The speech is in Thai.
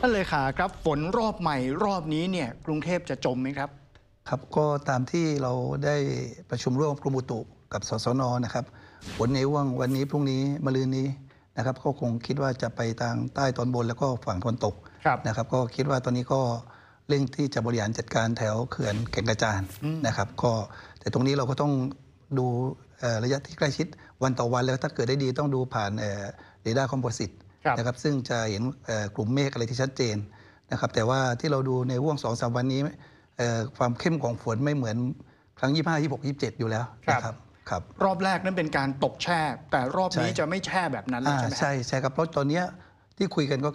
ท่านเลขาครับฝนรอบใหม่รอบนี้เนี่ยกรุงเทพจะจมไหมครับครับก็ตามที่เราได้ประชุมร่วมกรมอุตุกับสสนนะครับฝนในวันนี้พรุ่งนี้มะรืนนี้นะครับก็คงคิดว่าจะไปทางใต้ตอนบนแล้วก็ฝั่งตะวันตกนะครับก็คิดว่าตอนนี้ก็เร่งที่จะบริหารจัดการแถวเขื่อนแก่งกระจานนะครับก็แต่ตรงนี้เราก็ต้องดูระยะที่ใกล้ชิดวันต่อวันแล้วถ้าเกิดได้ดีต้องดูผ่านเรดาร์คอมโพสิตนะครับซึ่งจะเห็นกลุ่มเมฆอะไรที่ชัดเจนนะครับแต่ว่าที่เราดูในห่วง 2-3 วันนี้ความเข้มของฝนไม่เหมือนครั้ง 25 26 27 อยู่แล้วนะครับรอบแรกนั้นเป็นการตกแช่แต่รอบนี้จะไม่แช่แบบนั้นแล้วใช่ไหมใช่ครับเพราะตอนนี้ที่คุยกันก็